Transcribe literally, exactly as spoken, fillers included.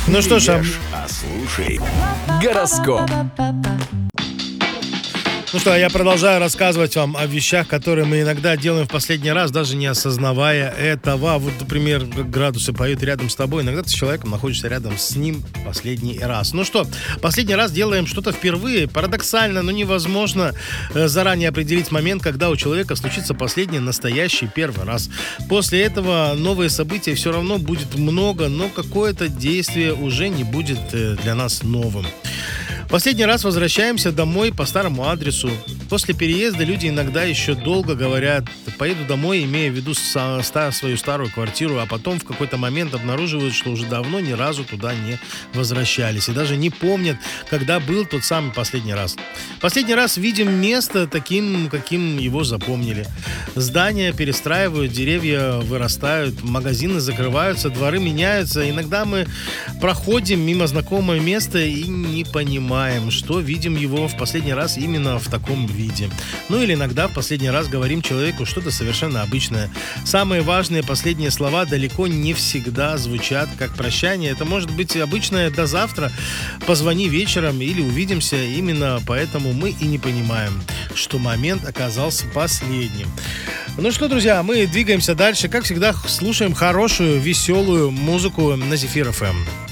Ну что ж, а... а слушай гороскоп. Ну что, я продолжаю рассказывать вам о вещах, которые мы иногда делаем в последний раз, даже не осознавая этого. Вот, например, градусы поют рядом с тобой. Иногда ты с человеком находишься рядом с ним последний раз. Ну что, последний раз делаем что-то впервые. Парадоксально, но невозможно заранее определить момент, когда у человека случится последний настоящий первый раз. После этого новые события все равно будет много, но какое-то действие уже не будет для нас новым. Последний раз возвращаемся домой по старому адресу. После переезда люди иногда еще долго говорят: поеду домой, имея в виду свою старую квартиру, а потом в какой-то момент обнаруживают, что уже давно ни разу туда не возвращались и даже не помнят, когда был тот самый последний раз. Последний раз видим место таким, каким его запомнили. Здания перестраивают, деревья вырастают, магазины закрываются, дворы меняются. Иногда мы проходим мимо знакомого места и не понимаем, что видим его в последний раз именно в таком виде. Ну или иногда в последний раз говорим человеку что-то совершенно обычное. Самые важные последние слова далеко не всегда звучат как прощание. Это может быть обычное «до завтра», «позвони вечером» или «увидимся». Именно поэтому мы и не понимаем, что момент оказался последним. Ну что, друзья, мы двигаемся дальше. Как всегда, слушаем хорошую, веселую музыку на Зефир эф эм.